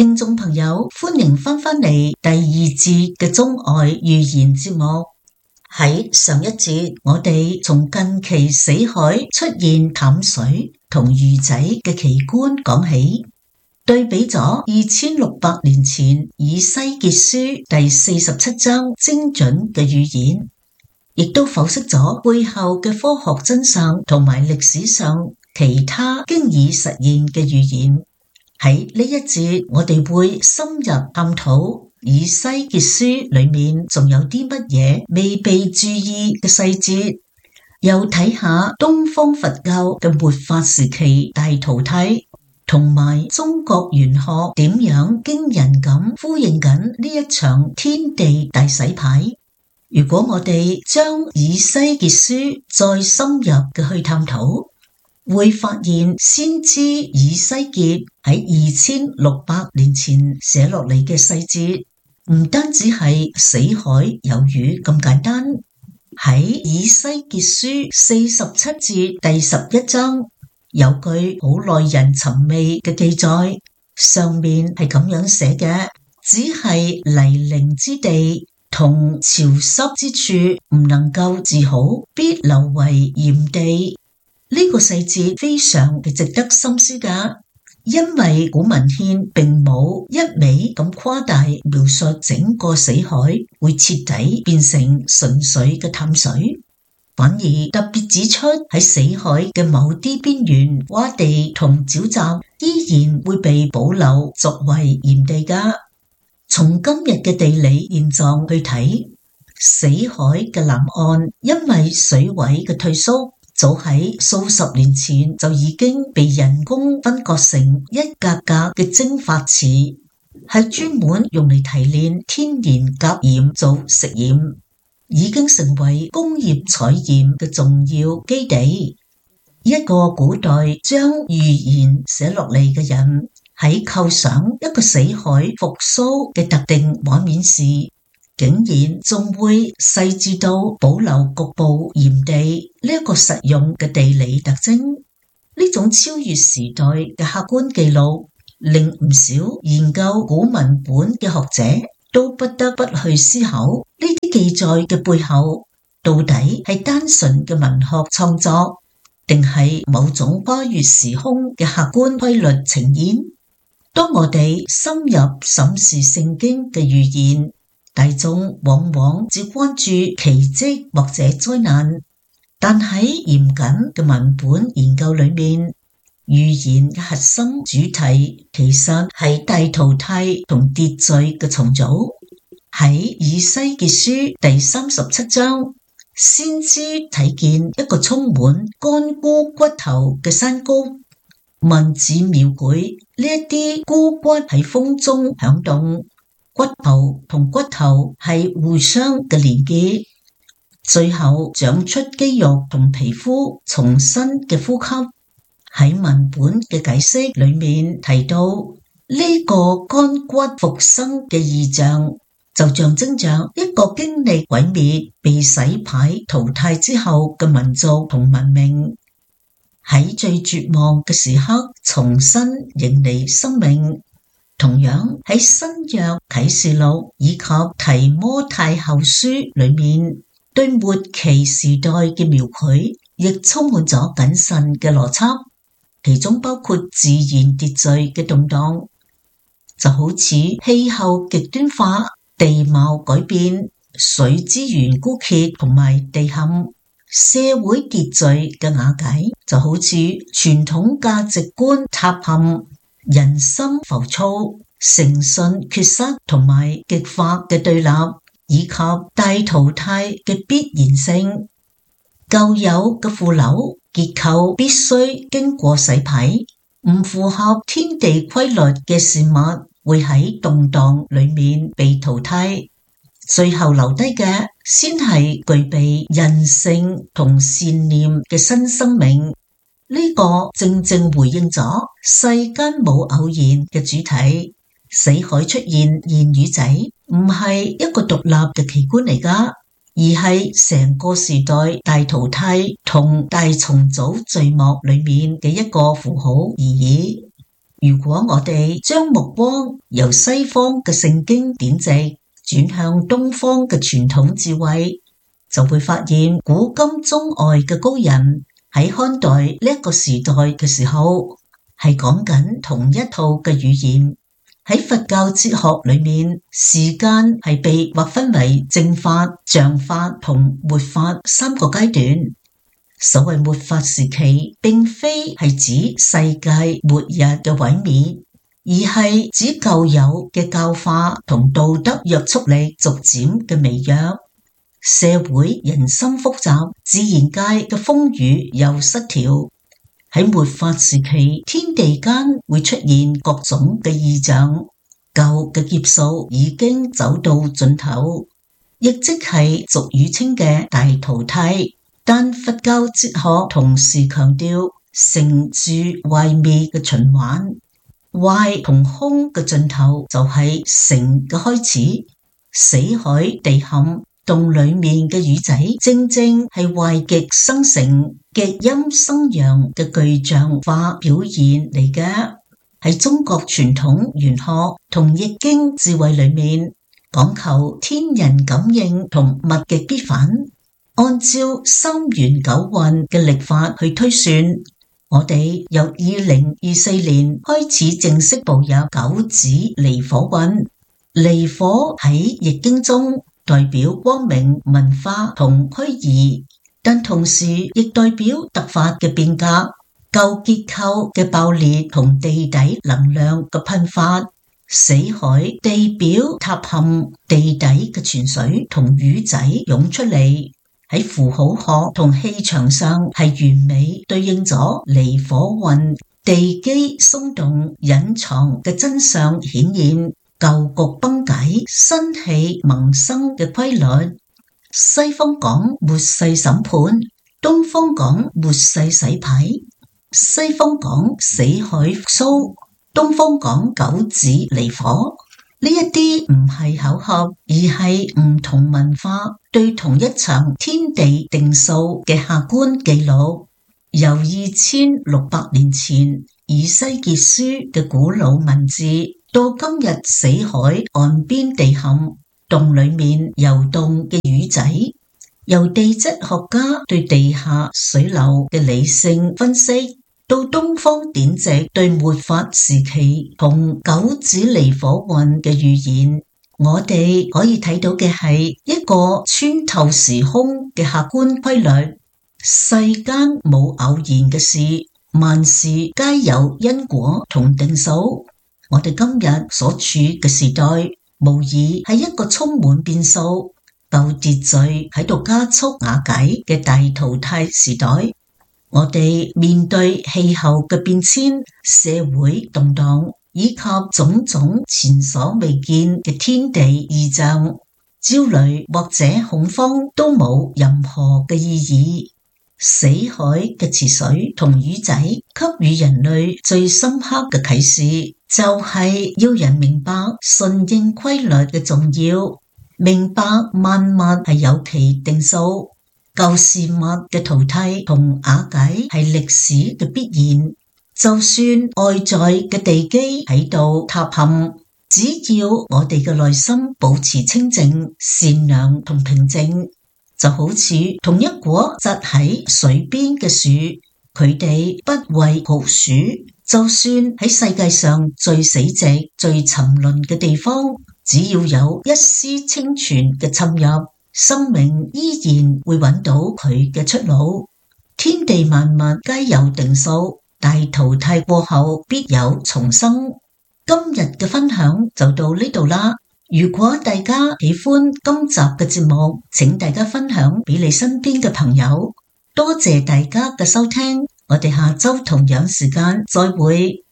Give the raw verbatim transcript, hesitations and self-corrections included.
聽眾朋友，歡迎翻返嚟第二節嘅中外寓言節目。喺上一節，我哋從近期死海出現淡水同魚仔嘅奇觀講起，對比咗二千六百年前以西結書第四十七章精準嘅預言，亦都剖析咗背後嘅科學真相同埋歷史上其他經已實現嘅預言。喺呢一節，我哋會深入探討以西結書裏面仲有啲乜嘢未被注意嘅細節，又睇下東方佛教嘅末法時期大淘汰，同埋中國玄學點樣驚人咁呼應緊呢一場天地大洗牌。如果我哋將以西結書再深入嘅去探討，會發現先知以西結喺二千六百年前寫落嚟嘅細節，唔單止係死海有魚咁簡單。喺以西結書四十七節第十一章有句好耐人尋味嘅記載，上面係咁樣寫嘅：只係泥濘之地同潮濕之處唔能夠治好，必留為鹽地。呢個細節非常嘅值得深思㗎，因為古文獻並冇一味咁誇大描述整個死海會徹底變成純粹嘅淡水，反而特別指出喺死海嘅某啲邊緣窪地同沼澤依然會被保留作為鹽地㗎。從今日嘅地理現狀去睇，死海嘅南岸因為水位嘅退縮，早喺數十年前就已經被人工分割成一格格嘅蒸發池，係專門用嚟提煉天然甲鹽做食鹽，已經成為工業採鹽嘅重要基地。一個古代將預言寫落嚟嘅人喺構想一個死海復甦嘅特定畫面時，竟然仲會細緻到保留局部鹽地呢一個實用嘅地理特徵。呢種超越時代嘅客觀記錄，令唔少研究古文本嘅學者都不得不去思考，呢啲記載嘅背後到底係單純嘅文學創作，定係某種跨越時空嘅客觀規律呈現？當我哋深入審視聖經嘅預言，大眾往往只關注奇蹟或者災難，但喺嚴謹嘅文本研究裏面，預言嘅核心主題其實係大淘汰同秩序嘅重組。喺以西結書第三十七章，先知睇見一個充滿乾枯骨頭嘅山谷，文字描繪呢一啲枯骨喺風中響動，骨頭同骨頭係互相嘅連結，最後長出肌肉同皮膚，重新嘅呼吸。喺文本嘅解釋裏面提到，呢、這個乾骨復生嘅異象，就象徵着一個經歷毀滅、被洗牌淘汰之後嘅民族同文明，喺最絕望嘅時刻重新迎嚟生命。同樣喺新約啟示錄以及提摩太後書裏面，對末期時代嘅描繪亦充滿咗謹慎嘅邏輯，其中包括自然秩序嘅動盪，就好似氣候極端化、地貌改變、水資源枯竭同埋地陷；社會秩序嘅瓦解，就好似傳統價值觀塌陷、人心浮躁、誠信缺失同埋極化嘅對立，以及大淘汰嘅必然性。舊有嘅腐朽結構必須經過洗牌，唔符合天地規律嘅事物會喺動盪裏面被淘汰，最後留低嘅先係具備人性同善念嘅新生命。呢、這個正正回應咗世間冇偶然嘅主題。死海出現現魚仔唔係一個獨立嘅奇觀嚟㗎，而係成個時代大淘汰同大重組序幕裏面嘅一個符號而已。 如果我哋將目光由西方嘅聖經典籍轉向東方嘅傳統智慧，就會發現古今中外嘅高人喺看待呢一個時代嘅時候，係講緊同一套嘅語言。喺佛教哲學裏面，時間係被劃分為正法、像法同末法三個階段。所謂末法時期，並非係指世界末日嘅毀滅，而係指舊有嘅教化同道德約束力逐漸嘅微弱，社會人心複雜，自然界嘅風雨又失調。喺末法時期，天地間會出現各種嘅異象，舊嘅劫數已經走到盡頭，亦即係俗語稱嘅大淘汰。但佛教哲學同時強調成住壞滅嘅循環，壞同空嘅盡頭就係成嘅開始。死海地陷，洞裏面嘅魚仔正正係壞極生成、極陰生陽嘅具象化表現嚟嘅。喺中國傳統玄學同易經智慧裏面，講求天人感應同物極必反。按照三元九運嘅曆法去推算，我哋由二零二四年開始正式步入九子離火運。離火喺易經中代表光明、文化同虛擬，但同時亦代表突發嘅變革、舊結構嘅爆裂同地底能量嘅噴發。死海地表塌陷，地底嘅泉水同魚仔湧出嚟。喺符號學同氣場上係完美對應咗離火運，地基鬆動，隱藏嘅真相顯現，舊局崩解，新氣萌生嘅規律。西方講末世審判，東方講末世洗牌；西方講死海復甦，東方講九子離火。呢一啲唔係巧合，而係唔同文化對同一場天地定數嘅客觀記錄。由二千六百年前以西結書嘅古老文字，到今日死海岸邊地陷，洞裏面游動嘅魚仔，由地質學家對地下水流嘅理性分析，到東方典籍對末法時期同九子離火運嘅預言，我哋可以睇到嘅係一個穿透時空嘅客觀規律。世間冇偶然嘅事，萬事皆有因果同定數。我哋今日所處嘅時代，無疑係一個充滿變數、舊秩序喺度加速瓦解嘅大淘汰時代。我哋面對氣候嘅變遷、社會動盪以及種種前所未見嘅天地異象，焦慮或者恐慌都冇任何嘅意義。死海嘅池水同魚仔給予人類最深刻嘅啟示，就係要人明白順應規律嘅重要，明白萬物係有其定數。舊事物嘅淘汰同瓦解係歷史嘅必然，就算外在嘅地基喺度塌陷，只要我哋嘅內心保持清淨、善良同平靜，就好似同一棵扎喺水邊嘅樹，佢哋不畏酷暑，就算喺世界上最死寂、最沉淪嘅地方，只要有一絲清泉嘅侵入，生命依然會揾到佢嘅出路。天地萬物皆有定數，大淘汰過後必有重生。今日嘅分享就到呢度啦。如果大家喜歡今集嘅節目，請大家分享俾你身邊嘅朋友。多謝大家嘅收聽，我哋下周同樣時間再會。